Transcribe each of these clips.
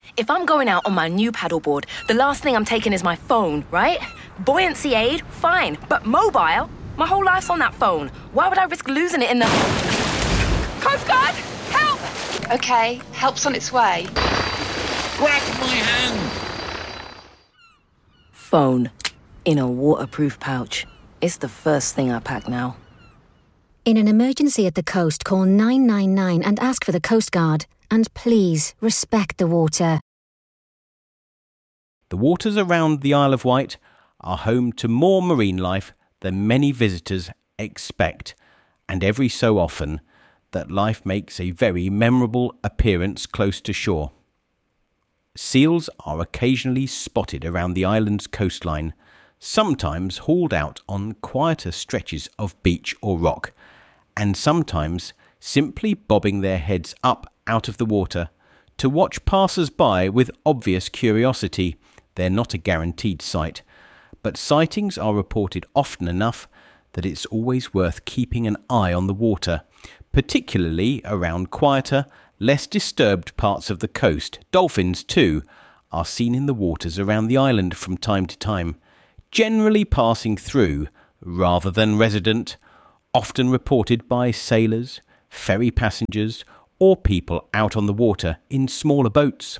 If I'm going out on my new paddleboard, the last thing I'm taking is my phone, right? Buoyancy aid, fine. But mobile? My whole life's on that phone. Why would I risk losing it in the... Coast Guard! Help! OK, help's on its way. Grab my hand! Phone. In a waterproof pouch. It's the first thing I pack now. In an emergency at the coast, call 999 and ask for the Coast Guard. And please, respect the water. The waters around the Isle of Wight are home to more marine life than many visitors expect, and every so often that life makes a very memorable appearance close to shore. Seals are occasionally spotted around the island's coastline, sometimes hauled out on quieter stretches of beach or rock, and sometimes simply bobbing their heads up out of the water to watch passers-by with obvious curiosity. They're not a guaranteed sight, but sightings are reported often enough that it's always worth keeping an eye on the water, particularly around quieter, less disturbed parts of the coast. Dolphins, too, are seen in the waters around the island from time to time, generally passing through rather than resident, often reported by sailors, ferry passengers, or people out on the water in smaller boats.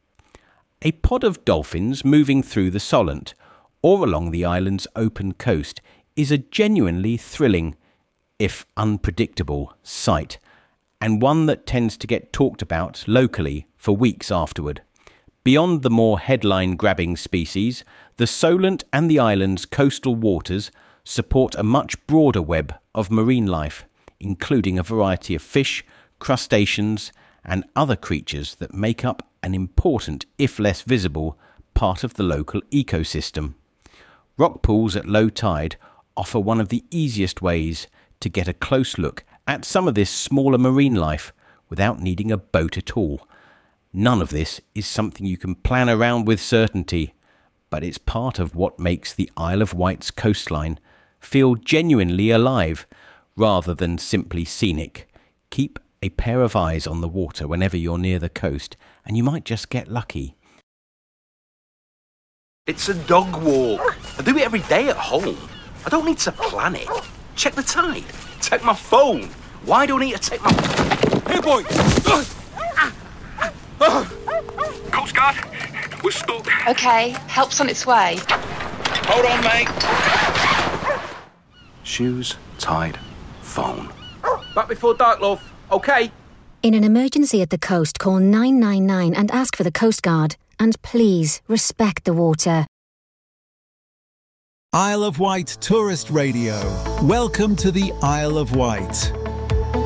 A pod of dolphins moving through the Solent or along the island's open coast is a genuinely thrilling, if unpredictable, sight, and one that tends to get talked about locally for weeks afterward. Beyond the more headline-grabbing species, the Solent and the island's coastal waters support a much broader web of marine life, including a variety of fish, crustaceans, and other creatures that make up an important, if less visible, part of the local ecosystem. Rock pools at low tide offer one of the easiest ways to get a close look at some of this smaller marine life without needing a boat at all. None of this is something you can plan around with certainty, but it's part of what makes the Isle of Wight's coastline feel genuinely alive rather than simply scenic. Keep a pair of eyes on the water whenever you're near the coast, and you might just get lucky. It's a dog walk. I do it every day at home. I don't need to plan it. Check the tide. Take my phone. Why do I need to take my... Hey, boy! Coast Guard, we're stuck. OK, help's on its way. Hold on, mate. Shoes, tide, phone. Back before dark, love. OK? In an emergency at the coast, call 999 and ask for the Coast Guard. And please, respect the water. Isle of Wight Tourist Radio. Welcome to the Isle of Wight.